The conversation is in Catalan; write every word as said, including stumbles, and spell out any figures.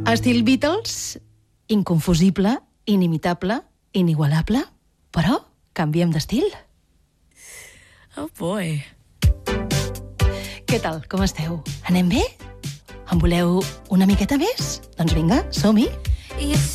Estil Beatles, inconfusible, inimitable, inigualable, però canviem d'estil. Oh boy. Què tal, com esteu? Anem bé? En voleu una miqueta més? Doncs vinga, som-hi.